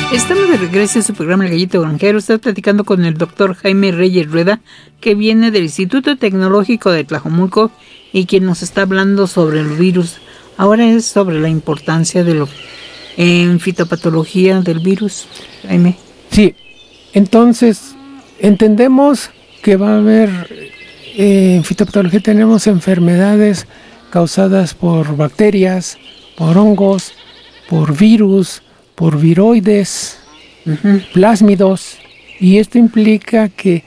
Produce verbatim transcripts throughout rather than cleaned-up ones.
Estamos de regreso en su programa El Gallito Granjero. Está platicando con el doctor Jaime Reyes Rueda, que viene del Instituto Tecnológico de Tlajomulco y quien nos está hablando sobre el virus. Ahora es sobre la importancia de lo en fitopatología del virus, Jaime. Sí, entonces entendemos que va a haber, eh, en fitopatología tenemos enfermedades causadas por bacterias, por hongos, por virus, por viroides, uh-huh. plásmidos, y esto implica que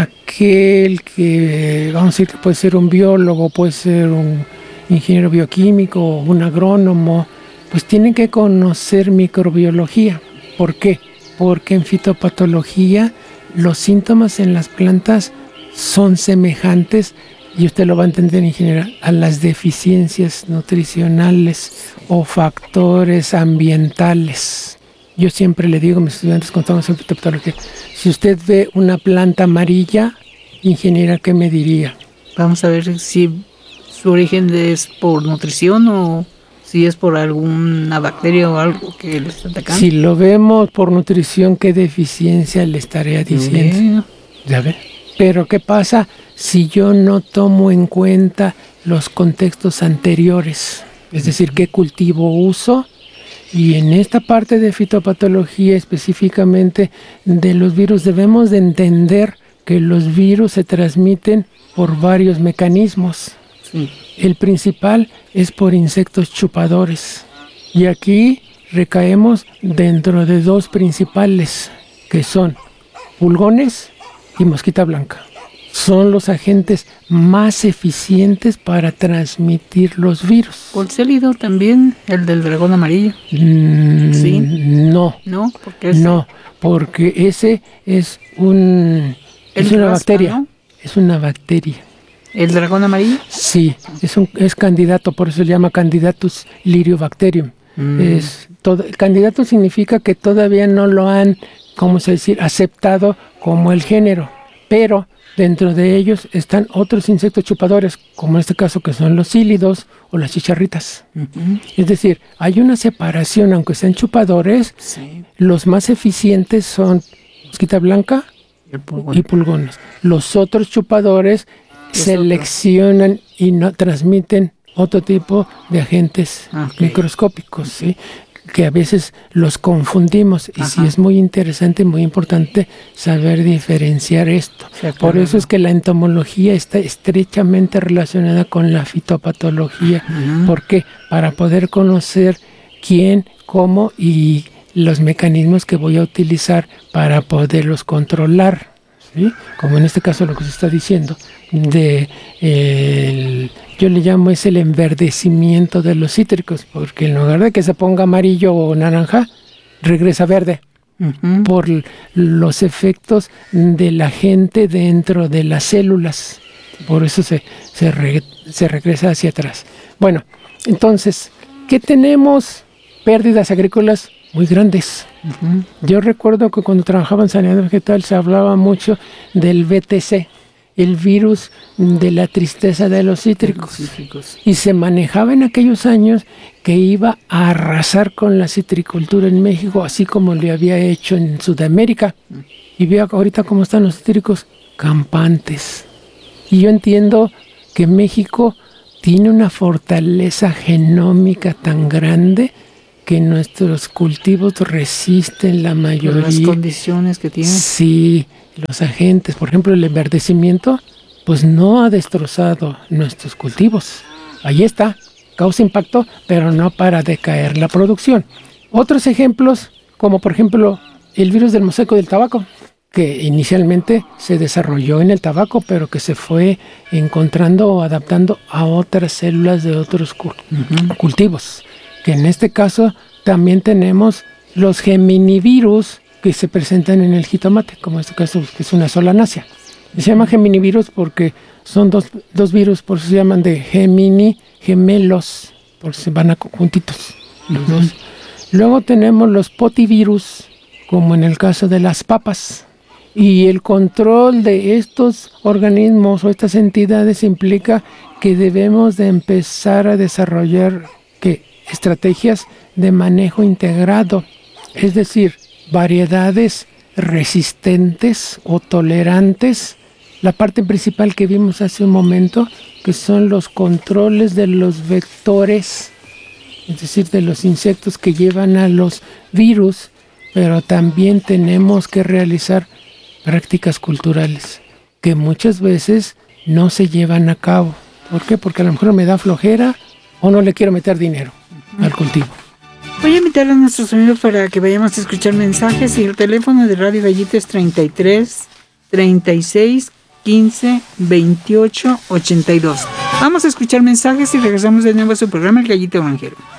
aquel que, vamos a decir, que puede ser un biólogo, puede ser un ingeniero bioquímico, un agrónomo, pues tiene que conocer microbiología. ¿Por qué? Porque en fitopatología los síntomas en las plantas son semejantes, y usted lo va a entender en general, a las deficiencias nutricionales o factores ambientales. Yo siempre le digo a mis estudiantes cuando estamos en fitopatología, si usted ve una planta amarilla, ingeniera, ¿qué me diría? Vamos a ver si su origen es por nutrición o si es por alguna bacteria o algo que le está atacando. Si lo vemos por nutrición, ¿qué deficiencia le estaría diciendo? ¿Ya ve? Pero ¿qué pasa si yo no tomo en cuenta los contextos anteriores? Es decir, ¿qué cultivo uso? Y en esta parte de fitopatología, específicamente de los virus, debemos de entender que los virus se transmiten por varios mecanismos. Sí. El principal es por insectos chupadores. Y aquí recaemos dentro de dos principales, que son pulgones y mosquita blanca. Son los agentes más eficientes para transmitir los virus. ¿Colcélido también, el del dragón amarillo? Mm, sí. No. ¿No? ¿Por qué ese? No, porque ese es un es una raspa, bacteria. ¿No? Es una bacteria. ¿El dragón amarillo? Sí, es un es candidato, por eso se llama Candidatus liriobacterium. Mm. Es todo, candidato significa que todavía no lo han, ¿cómo se decir?, aceptado como el género, pero dentro de ellos están otros insectos chupadores, como en este caso que son los cílidos o las chicharritas. Uh-huh. Es decir, hay una separación, aunque sean chupadores, sí. Los más eficientes son mosquita blanca y pulgones. Los otros chupadores seleccionan otro? y no transmiten otro tipo de agentes okay. microscópicos, ¿sí? Que a veces los confundimos. Ajá. Y sí es muy interesante y muy importante saber diferenciar esto. Sí, claro. Por eso es que la entomología está estrechamente relacionada con la fitopatología. Uh-huh. ¿Por qué? Para poder conocer quién, cómo y los mecanismos que voy a utilizar para poderlos controlar, ¿sí? Como en este caso lo que se está diciendo de el, yo le llamo es el enverdecimiento de los cítricos, porque en lugar de que se ponga amarillo o naranja, regresa verde. Uh-huh. Por los efectos de la gente dentro de las células. Por eso se, se, re, se regresa hacia atrás. Bueno, entonces, ¿qué tenemos? Pérdidas agrícolas muy grandes. Uh-huh. Yo recuerdo que cuando trabajaba en sanidad vegetal se hablaba mucho del V T C, el virus de la tristeza de los cítricos. cítricos. Y se manejaba en aquellos años que iba a arrasar con la citricultura en México, así como le había hecho en Sudamérica. Uh-huh. Y veo ahorita cómo están los cítricos campantes. Y yo entiendo que México tiene una fortaleza genómica tan grande que nuestros cultivos resisten la mayoría. Las condiciones que tienen. Sí, los agentes, por ejemplo, el enverdecimiento, pues no ha destrozado nuestros cultivos. Ahí está, causa impacto, pero no para decaer la producción. Otros ejemplos, como por ejemplo el virus del mosaico del tabaco, que inicialmente se desarrolló en el tabaco, pero que se fue encontrando o adaptando a otras células de otros cu- uh-huh. cultivos. Que en este caso también tenemos los geminivirus que se presentan en el jitomate, como en este caso que es una solanácea. Se llama geminivirus porque son dos, dos virus, por eso se llaman de gemini, gemelos, porque se van a juntitos los uh-huh. dos. Luego tenemos los potivirus, como en el caso de las papas. Y el control de estos organismos o estas entidades implica que debemos de empezar a desarrollar que estrategias de manejo integrado, es decir, variedades resistentes o tolerantes. La parte principal que vimos hace un momento, que son los controles de los vectores, es decir, de los insectos que llevan a los virus, pero también tenemos que realizar prácticas culturales que muchas veces no se llevan a cabo. ¿Por qué? Porque a lo mejor me da flojera o no le quiero meter dinero al cultivo. Voy a invitar a nuestros amigos para que vayamos a escuchar mensajes, y el teléfono de Radio Gallito es treinta y tres, treinta y seis, quince, veintiocho, ochenta y dos. Vamos a escuchar mensajes y regresamos de nuevo a su programa El Gallito Granjero.